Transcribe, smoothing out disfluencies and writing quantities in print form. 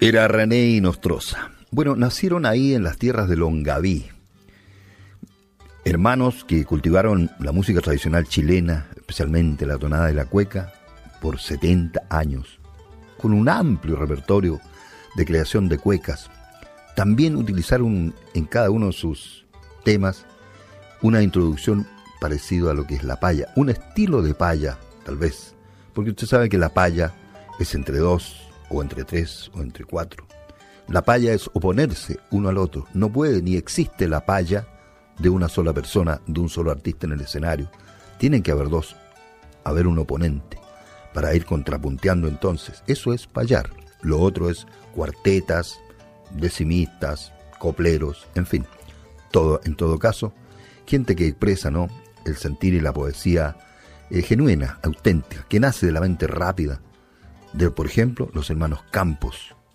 Era René y Nostroza. Bueno, nacieron ahí en las tierras de Longaví. Hermanos que cultivaron la música tradicional chilena, especialmente la tonada de la cueca, por 70 años, con un amplio repertorio de creación de cuecas. También utilizaron en cada uno de sus temas una introducción parecida a lo que es la paya, un estilo de paya, tal vez, porque usted sabe que la paya es entre dos, o entre tres, o entre cuatro. La paya es oponerse uno al otro. No puede ni existe la paya de una sola persona, de un solo artista en el escenario. Tienen que haber dos, haber un oponente, para ir contrapunteando entonces. Eso es payar. Lo otro es cuartetas, decimistas, copleros, en fin. Todo, en todo caso, gente que expresa, ¿no?, el sentir y la poesía genuina, auténtica, que nace de la mente rápida de, por ejemplo, los hermanos Campos,